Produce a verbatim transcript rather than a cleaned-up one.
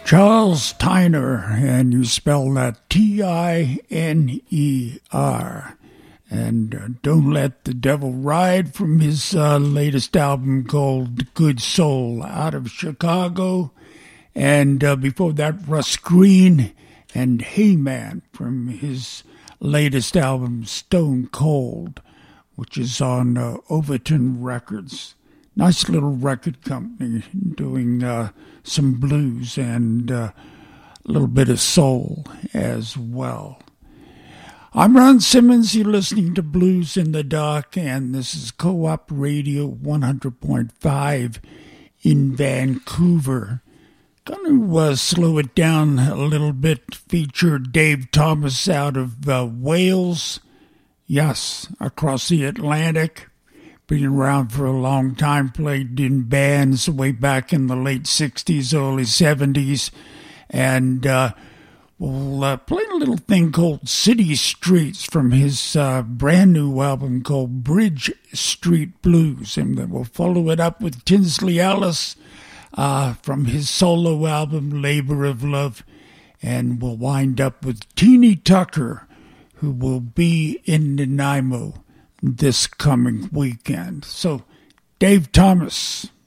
Charles Tyner, and you spell that T I N E R. And uh, Don't Let the Devil Ride from his uh, latest album called Good Soul out of Chicago. And uh, before that, Russ Green and Hey Man from his latest album Stone Cold, which is on uh, Overton Records. Nice little record company doing uh, some blues and uh, a little bit of soul as well. I'm Ron Simmons. You're listening to Blues in the Dark, and this is Co-op Radio one hundred point five in Vancouver. Going to uh, slow it down a little bit, feature Dave Thomas out of uh, Wales. Yes, across the Atlantic. Been around for a long time, played in bands way back in the late sixties, early seventies, and uh, we'll uh, play a little thing called City Streets from his uh, brand new album called Bridge Street Blues, and then we'll follow it up with Tinsley Ellis uh, from his solo album Labor of Love, and we'll wind up with Teeny Tucker, who will be in Nanaimo this coming weekend. So, Dave Thomas.